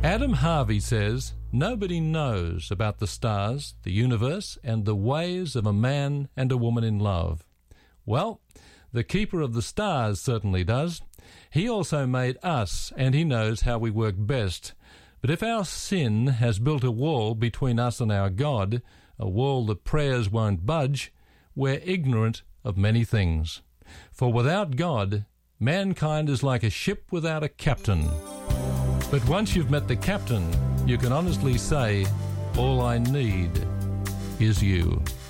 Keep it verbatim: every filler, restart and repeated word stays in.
Adam Harvey says, nobody knows about the stars, the universe, and the ways of a man and a woman in love. Well, the keeper of the stars certainly does. He also made us, and he knows how we work best. But if our sin has built a wall between us and our God, a wall that prayers won't budge, we're ignorant of many things. For without God, mankind is like a ship without a captain. But once you've met the captain, you can honestly say, all I need is you.